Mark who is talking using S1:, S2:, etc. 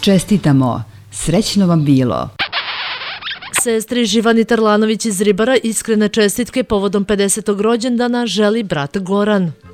S1: Čestitamo, srećno vam bilo!
S2: Sestri Živani Tarlanović iz Ribara iskrene čestitke povodom 50. rođendana želi brat Goran.